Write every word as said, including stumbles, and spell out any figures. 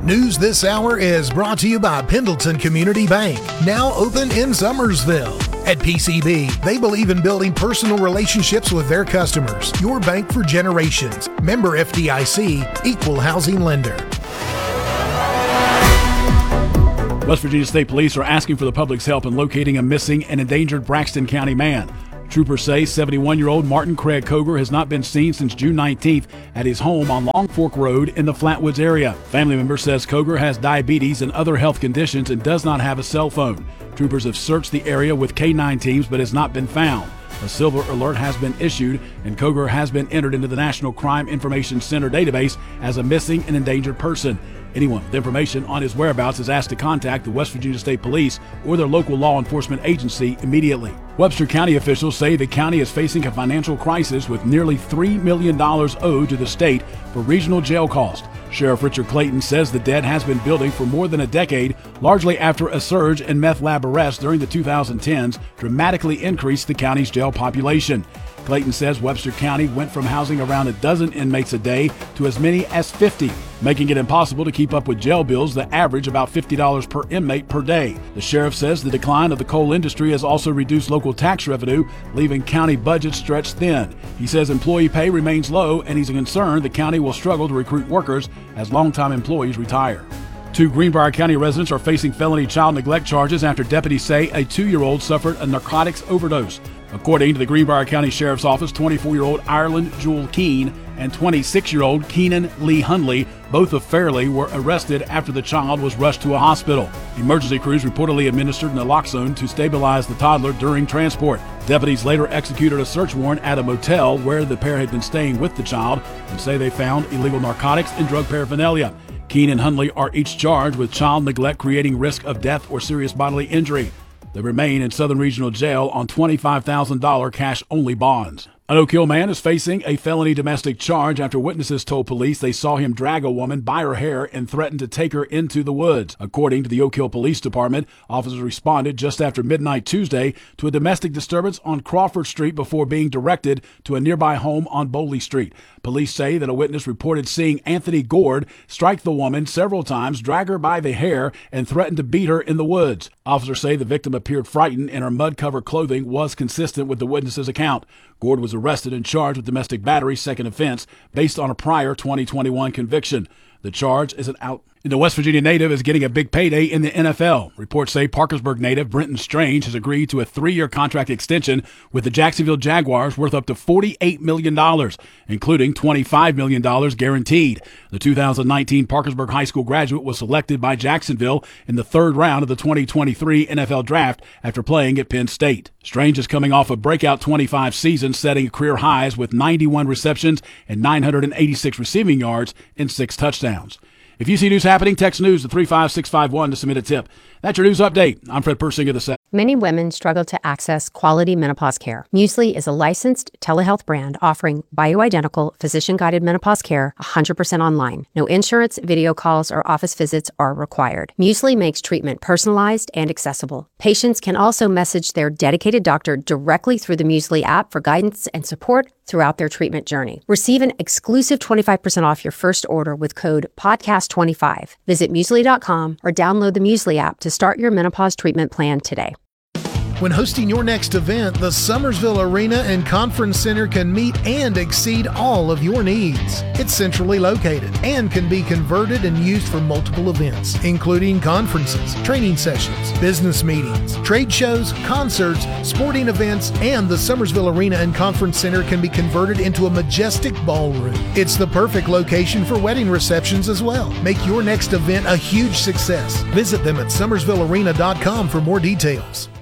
News this hour is brought to you by Pendleton Community Bank, now open in Summersville. At P C B, they believe in building personal relationships with their customers. Your bank for generations. Member F D I C, Equal Housing Lender. West Virginia State Police are asking for the public's help in locating a missing and endangered Braxton County man. Troopers say seventy-one-year-old Martin Craig Coger has not been seen since June nineteenth at his home on Long Fork Road in the Flatwoods area. Family member says Coger has diabetes and other health conditions and does not have a cell phone. Troopers have searched the area with K nine teams but has not been found. A silver alert has been issued and Coger has been entered into the National Crime Information Center database as a missing and endangered person. Anyone with information on his whereabouts is asked to contact the West Virginia State Police or their local law enforcement agency immediately. Webster County officials say the county is facing a financial crisis with nearly three million dollars owed to the state for regional jail costs. Sheriff Richard Clayton says the debt has been building for more than a decade, largely after a surge in meth lab arrests during the two thousand tens dramatically increased the county's jail population. Clayton says Webster County went from housing around a dozen inmates a day to as many as fifty, making it impossible to keep up with jail bills that average about fifty dollars per inmate per day. The sheriff says the decline of the coal industry has also reduced local tax revenue, leaving county budgets stretched thin. He says employee pay remains low, and he's concerned the county will struggle to recruit workers as longtime employees retire. Two Greenbrier County residents are facing felony child neglect charges after deputies say a two-year-old suffered a narcotics overdose. According to the Greenbrier County Sheriff's Office, twenty-four-year-old Ireland Jewel Keene and twenty-six-year-old Keenan Lee Hunley, both of Fairleigh, were arrested after the child was rushed to a hospital. Emergency crews reportedly administered naloxone to stabilize the toddler during transport. Deputies later executed a search warrant at a motel where the pair had been staying with the child and say they found illegal narcotics and drug paraphernalia. Keene and Hunley are each charged with child neglect creating risk of death or serious bodily injury. They remain in Southern Regional Jail on twenty-five thousand dollars cash-only bonds. An Oak Hill man is facing a felony domestic charge after witnesses told police they saw him drag a woman by her hair and threaten to take her into the woods. According to the Oak Hill Police Department, officers responded just after midnight Tuesday to a domestic disturbance on Crawford Street before being directed to a nearby home on Bowley Street. Police say that a witness reported seeing Anthony Gord strike the woman several times, drag her by the hair, and threaten to beat her in the woods. Officers say the victim appeared frightened and her mud-covered clothing was consistent with the witness's account. Gord was arrested and charged with domestic battery, second offense, based on a prior twenty twenty-one conviction. The charge is an out. And the West Virginia native is getting a big payday in the N F L. Reports say Parkersburg native Brenton Strange has agreed to a three-year contract extension with the Jacksonville Jaguars worth up to forty-eight million dollars, including twenty-five million dollars guaranteed. The two thousand nineteen Parkersburg High School graduate was selected by Jacksonville in the third round of the twenty twenty-three N F L Draft after playing at Penn State. Strange is coming off a breakout twenty-five season, setting career highs with ninety-one receptions and nine hundred eighty-six receiving yards and six touchdowns. If you see news happening, text news to three five six five one to submit a tip. That's your news update. I'm Fred Persinger the second. Many women struggle to access quality menopause care. Muesli is a licensed telehealth brand offering bioidentical, physician-guided menopause care one hundred percent online. No insurance, video calls, or office visits are required. Muesli makes treatment personalized and accessible. Patients can also message their dedicated doctor directly through the Muesli app for guidance and support throughout their treatment journey. Receive an exclusive twenty-five percent off your first order with code podcast twenty-five. Visit muesli dot com or download the Muesli app to start your menopause treatment plan today. When hosting your next event, the Summersville Arena and Conference Center can meet and exceed all of your needs. It's centrally located and can be converted and used for multiple events, including conferences, training sessions, business meetings, trade shows, concerts, sporting events, and the Summersville Arena and Conference Center can be converted into a majestic ballroom. It's the perfect location for wedding receptions as well. Make your next event a huge success. Visit them at summersville arena dot com for more details.